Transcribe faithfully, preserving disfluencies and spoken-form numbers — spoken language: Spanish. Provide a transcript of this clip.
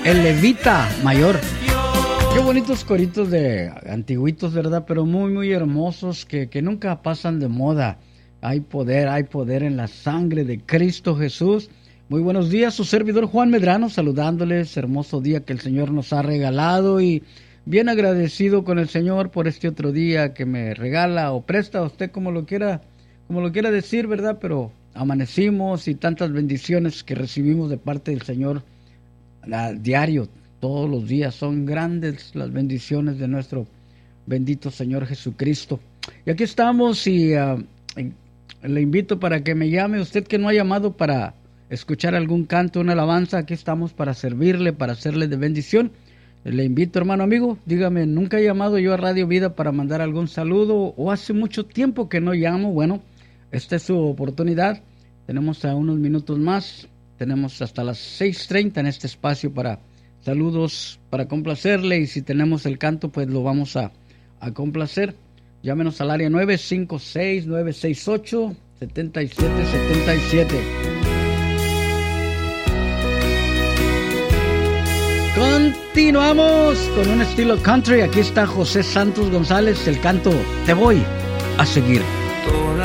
el levita mayor. Qué bonitos coritos de antiguitos, ¿verdad? Pero muy, muy hermosos, que, que nunca pasan de moda. Hay poder, hay poder en la sangre de Cristo Jesús. Muy buenos días, su servidor Juan Medrano, saludándoles. Hermoso día que el Señor nos ha regalado y bien agradecido con el Señor por este otro día que me regala o presta a usted, como lo quiera, como lo quiera decir, ¿verdad? Pero amanecimos y tantas bendiciones que recibimos de parte del Señor a diario, todos los días. Son grandes las bendiciones de nuestro bendito Señor Jesucristo. Y aquí estamos y uh, le invito para que me llame. Usted que no ha llamado para escuchar algún canto, una alabanza, aquí estamos para servirle, para hacerle de bendición. Le invito, hermano amigo, dígame, ¿nunca he llamado yo a Radio Vida para mandar algún saludo o hace mucho tiempo que no llamo? Bueno, esta es su oportunidad. Tenemos a unos minutos más, tenemos hasta las seis treinta en este espacio para saludos, para complacerle, y si tenemos el canto, pues lo vamos a, a complacer. Llámenos al área nueve cinco seis, nueve seis ocho, siete siete siete siete. Continuamos con un estilo country. Aquí está José Santos González, el canto Te voy a seguir.